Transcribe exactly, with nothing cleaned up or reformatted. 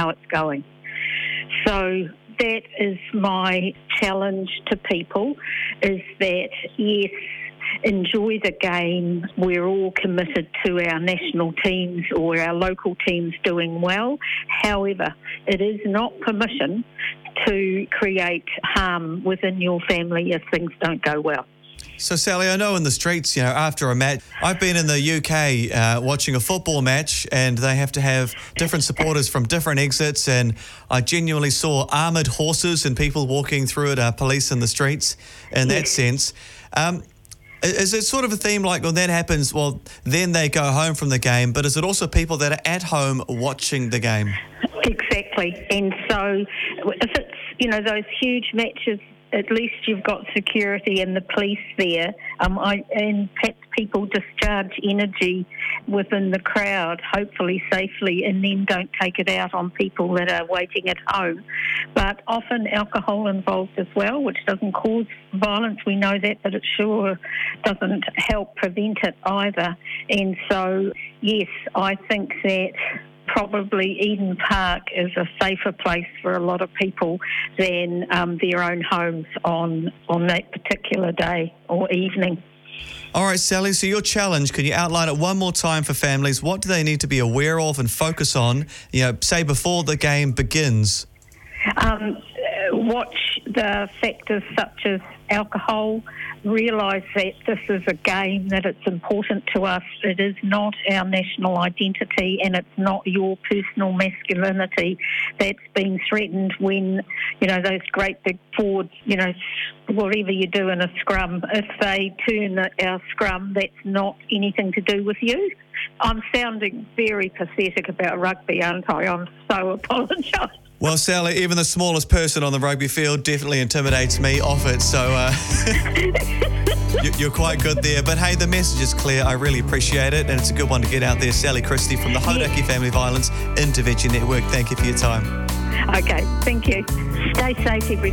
how it's going. So that is my challenge to people, is that, yes, enjoy the game. We're all committed to our national teams or our local teams doing well. However, it is not permission to create harm within your family if things don't go well. So, Sally, I know in the streets, you know, after a match, I've been in the U K uh, watching a football match, and they have to have different supporters from different exits, and I genuinely saw armoured horses and people walking through it, uh, police in the streets in that Yes. sense. Um, is it sort of a theme like when that happens, well, then they go home from the game, but is it also people that are at home watching the game? Exactly. And so if it's, you know, those huge matches, at least you've got security and the police there, um, I, and perhaps people discharge energy within the crowd, hopefully safely, and then don't take it out on people that are waiting at home. But often alcohol involved as well, which doesn't cause violence, we know that, but it sure doesn't help prevent it either. And so, yes, I think that probably Eden Park is a safer place for a lot of people than um, their own homes on, on that particular day or evening. All right, Sally, so your challenge, can you outline it one more time for families? What do they need to be aware of and focus on, you know, say before the game begins? Um, watch the factors such as alcohol, realise that this is a game, that it's important to us. It is not our national identity, and it's not your personal masculinity that's being threatened when, you know, those great big forwards, you know, whatever you do in a scrum, if they turn our scrum, that's not anything to do with you. I'm sounding very pathetic about rugby, aren't I? I'm so apologise. Well, Sally, even the smallest person on the rugby field definitely intimidates me off it, so uh, you're quite good there. But hey, the message is clear. I really appreciate it, and it's a good one to get out there. Sally Christie from the Hodaki Family Violence Intervention Network. Thank you for your time. Okay, thank you. Stay safe, everybody.